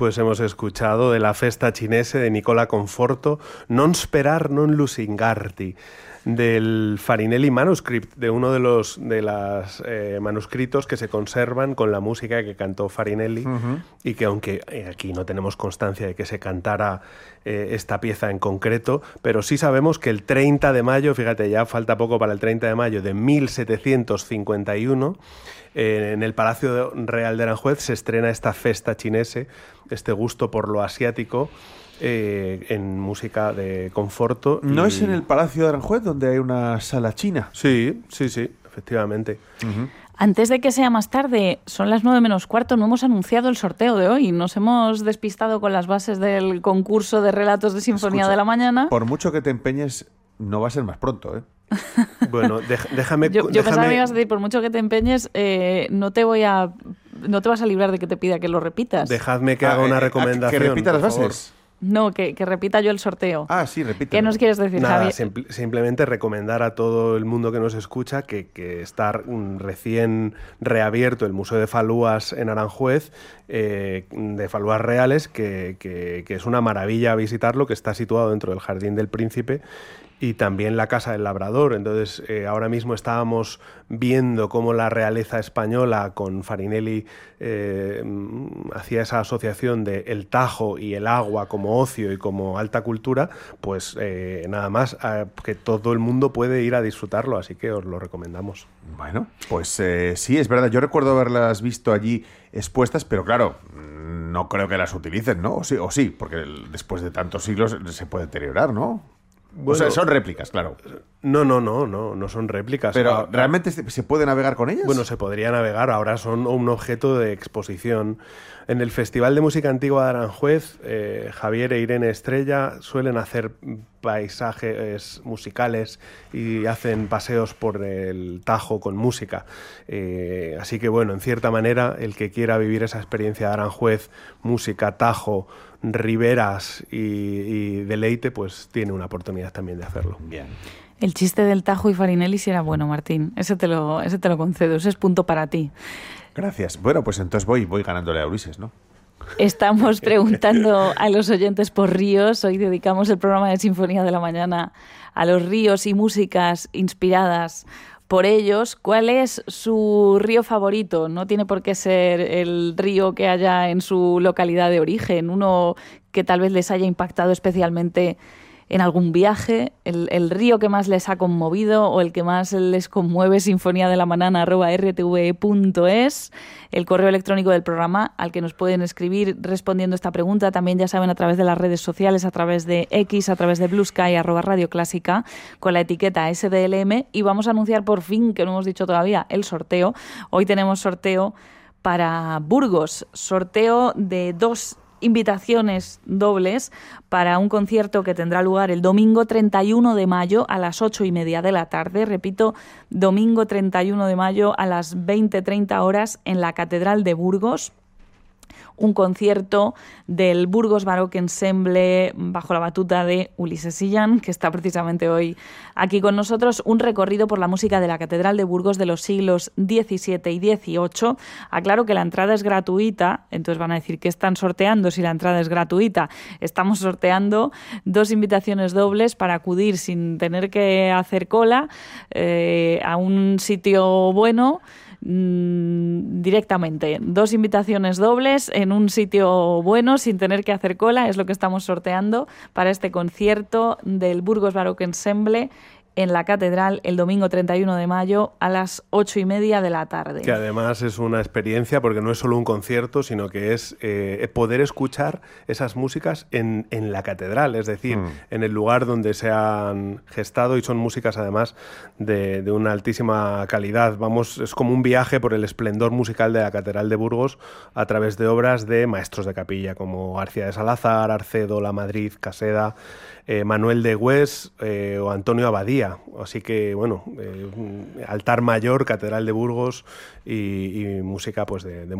Pues hemos escuchado de la Festa Cinese de Nicola Conforto, Non sperar non lusingarti, del Farinelli Manuscript, de uno de los manuscritos que se conservan con la música que cantó Farinelli, y que aunque aquí no tenemos constancia de que se cantara esta pieza en concreto, pero sí sabemos que el 30 de mayo, fíjate, ya falta poco para el 30 de mayo de 1751, en el Palacio Real de Aranjuez se estrena esta Festa Cinese, este gusto por lo asiático, en música de Conforto. ¿No es en el Palacio de Aranjuez donde hay una sala china? Sí, efectivamente. Antes de que sea más tarde, son las 9:15, no hemos anunciado el sorteo de hoy. Nos hemos despistado con las bases del concurso de relatos de Sinfonía de la Mañana. Por mucho que te empeñes, no va a ser más pronto, ¿eh? Bueno, déjame... Yo pensaba que ibas a decir, por mucho que te empeñes, no te vas a librar de que te pida que lo repitas. Dejadme que haga una recomendación. ¿Que repita las bases? No, que repita yo el sorteo. Ah, sí, repite. ¿Qué nos quieres decir, Nada, Javi? simplemente recomendar a todo el mundo que nos escucha que está recién reabierto el Museo de Falúas en Aranjuez, de Falúas Reales, que es una maravilla visitarlo, que está situado dentro del Jardín del Príncipe, y también la Casa del Labrador. Entonces, ahora mismo estábamos viendo cómo la realeza española con Farinelli hacía esa asociación de el Tajo y el agua como ocio y como alta cultura, pues nada más, que todo el mundo puede ir a disfrutarlo, así que os lo recomendamos. Bueno, pues sí, es verdad. Yo recuerdo haberlas visto allí expuestas, pero claro, no creo que las utilicen, ¿no? O sí, porque después de tantos siglos se puede deteriorar, ¿no? Bueno, o sea, son réplicas, claro. No son réplicas. Pero ¿realmente se puede navegar con ellas? Bueno, se podría navegar, ahora son un objeto de exposición. En el Festival de Música Antigua de Aranjuez, Javier e Irene Estrella suelen hacer paisajes musicales y hacen paseos por el Tajo con música. Así que bueno, en cierta manera, el que quiera vivir esa experiencia de Aranjuez, música, Tajo, riberas y deleite, pues tiene una oportunidad también de hacerlo. Bien. El chiste del Tajo y Farinelli sí era bueno, Martín. Ese te lo concedo, ese es punto para ti. Gracias. Bueno, pues entonces voy ganándole a Ulises, ¿no? Estamos preguntando a los oyentes por ríos. Hoy dedicamos el programa de Sinfonía de la Mañana a los ríos y músicas inspiradas por ellos. ¿Cuál es su río favorito? No tiene por qué ser el río que haya en su localidad de origen, uno que tal vez les haya impactado especialmente en algún viaje, el río que más les ha conmovido o el que más les conmueve, sinfoniadelamana@rtve.es, el correo electrónico del programa al que nos pueden escribir respondiendo esta pregunta, también ya saben a través de las redes sociales, a través de X, a través de Blue Sky, @Radio Clásica, con la etiqueta SDLM, y vamos a anunciar por fin, que no hemos dicho todavía, el sorteo. Hoy tenemos sorteo para Burgos, sorteo de 2 invitaciones dobles para un concierto que tendrá lugar el domingo 31 de mayo a las 8:30 de la tarde. Repito, domingo 31 de mayo a las 20:30 horas en la Catedral de Burgos. Un concierto del Burgos Baroque Ensemble bajo la batuta de Ulises Sillán, que está precisamente hoy aquí con nosotros. Un recorrido por la música de la Catedral de Burgos de los siglos XVII y XVIII. Aclaro que la entrada es gratuita, entonces van a decir que están sorteando si la entrada es gratuita. Estamos sorteando 2 invitaciones dobles para acudir sin tener que hacer cola a un sitio bueno, directamente. 2 invitaciones dobles en un sitio bueno sin tener que hacer cola es lo que estamos sorteando para este concierto del Burgos Baroque Ensemble en la Catedral el domingo 31 de mayo a las 8:30 de la tarde. Que además es una experiencia porque no es solo un concierto, sino que es poder escuchar esas músicas en la catedral, es decir, en el lugar donde se han gestado, y son músicas además de una altísima calidad. Es como un viaje por el esplendor musical de la Catedral de Burgos a través de obras de maestros de capilla como García de Salazar, Arcedo, Lamadrid, Caseda, Manuel de Güés o Antonio Abadía. Así que, bueno, altar mayor, Catedral de Burgos y música pues de